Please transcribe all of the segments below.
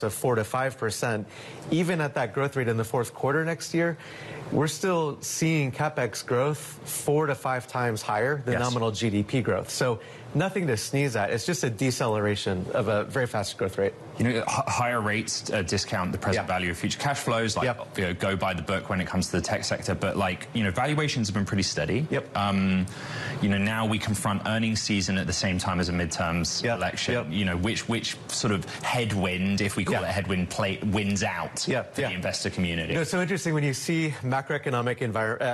of 4 to 5%, even at that growth rate in the fourth quarter next year, we're still seeing CapEx growth 4 to 5 times higher than nominal GDP growth. So nothing to sneeze at. It's just a deceleration of a very fast growth rate. You know, higher rates discount the present value of future cash flows, like you know, go by the book when it comes to the tech sector. But like, you know, valuations have been pretty steady. You know, now we confront earnings season at the same time as a midterms election. You know, which sort of headwind, if we call it headwind, wins out for the investor community. You know, it's so interesting when you see macroeconomic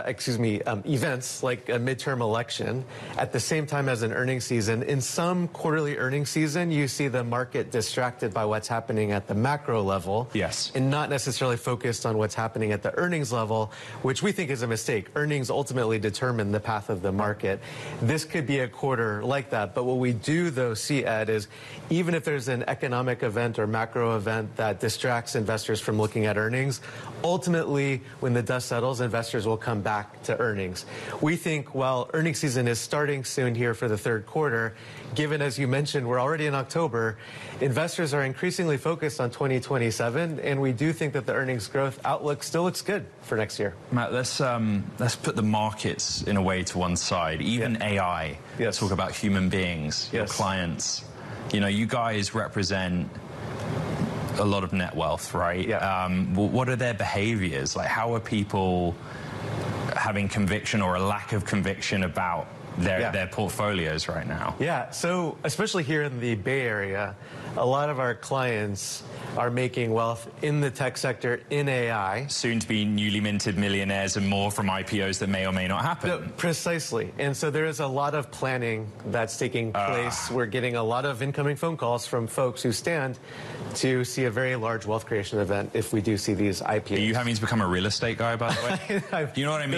events like a midterm election at the same time as an earnings season. In some quarterly earnings season, you see the market distracted by what's happening at the macro level, and not necessarily focused on what's happening at the earnings level, which we think is a mistake. Earnings ultimately determine the path of the market. This could be a quarter like that, but what we do, though, see, Ed, is even if there's an economic event or macro event that distracts investors from looking at earnings, ultimately, when the dust settles, investors will come back to earnings. We think while earnings season is starting soon here for the third quarter, given, as you mentioned, we're already in October, investors are increasingly focused on 2027, and we do think that the earnings growth outlook still looks good for next year. Matt, let's put the markets in a way to one side. Even AI, talk about human beings, your clients. You know, you guys represent a lot of net wealth, right? What are their behaviors? Like, how are people having conviction or a lack of conviction about their portfolios right now? So especially here in the Bay Area, a lot of our clients are making wealth in the tech sector, in AI. Soon to be newly minted millionaires and more from IPOs that may or may not happen. No, precisely. And so there is a lot of planning that's taking place. We're getting a lot of incoming phone calls from folks who stand to see a very large wealth creation event if we do see these IPOs. Are you having to become a real estate guy, by the way? You know what I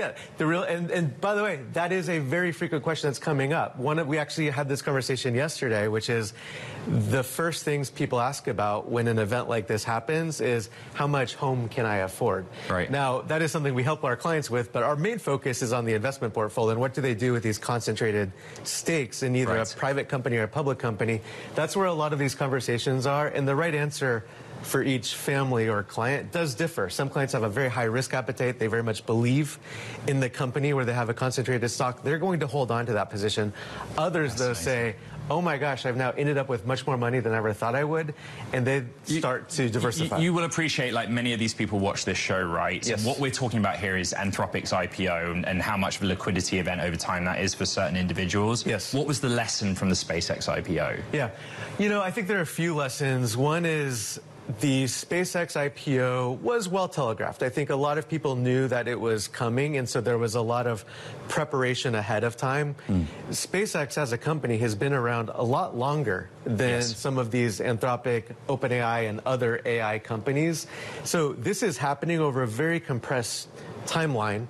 mean? And by the way, that is a very frequent question that's coming up. We actually had this conversation yesterday, which is the first things people ask about when an event like this happens is how much home can I afford? Now, that is something we help our clients with, but our main focus is on the investment portfolio and what do they do with these concentrated stakes in either a private company or a public company. That's where a lot of these conversations are, and the right answer for each family or client does differ. Some clients have a very high risk appetite. They very much believe in the company where they have a concentrated stock. They're going to hold on to that position. Others, though, say, oh my gosh, I've now ended up with much more money than I ever thought I would, and they start to diversify. You will appreciate, like, many of these people watch this show, right? What we're talking about here is Anthropic's IPO and how much of a liquidity event over time that is for certain individuals. What was the lesson from the SpaceX IPO? You know, I think there are a few lessons. One is the SpaceX IPO was well telegraphed. I think a lot of people knew that it was coming, and so there was a lot of preparation ahead of time. SpaceX as a company has been around a lot longer than some of these Anthropic, OpenAI, and other AI companies. So this is happening over a very compressed timeline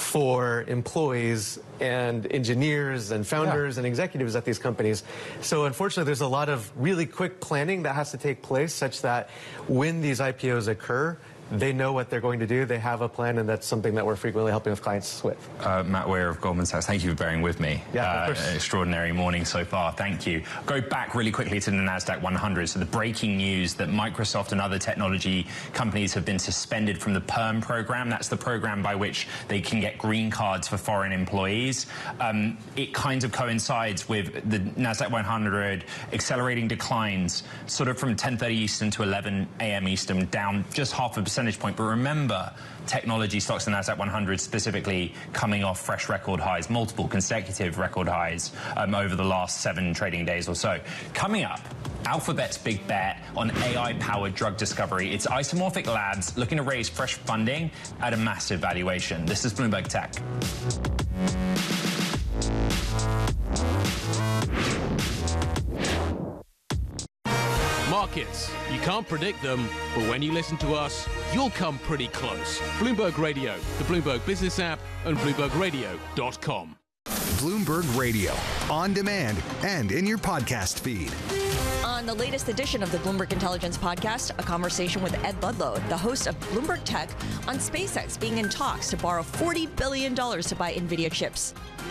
for employees and engineers and founders and executives at these companies. So unfortunately, there's a lot of really quick planning that has to take place such that when these IPOs occur, they know what they're going to do. They have a plan, and that's something that we're frequently helping with clients with. Matt Weir of Goldman Sachs, thank you for bearing with me. Of course. Extraordinary morning so far. Thank you. Go back really quickly to the NASDAQ 100. So the breaking news that Microsoft and other technology companies have been suspended from the PERM program. That's the program by which they can get green cards for foreign employees. It kind of coincides with the NASDAQ 100 accelerating declines, sort of from 10:30 Eastern to 11 a.m. Eastern, down just half a percentage point. But remember, technology stocks, the NASDAQ 100 specifically, coming off fresh record highs, multiple consecutive record highs over the last 7 trading days or so. Coming up, Alphabet's big bet on AI-powered drug discovery. It's Isomorphic Labs looking to raise fresh funding at a massive valuation. This is Bloomberg Tech. Markets. You can't predict them, but when you listen to us, you'll come pretty close. Bloomberg Radio, the Bloomberg Business app, and BloombergRadio.com. Bloomberg Radio, on demand and in your podcast feed. On the latest edition of the Bloomberg Intelligence Podcast, a conversation with Ed Ludlow, the host of Bloomberg Tech, on SpaceX being in talks to borrow $40 billion to buy NVIDIA chips.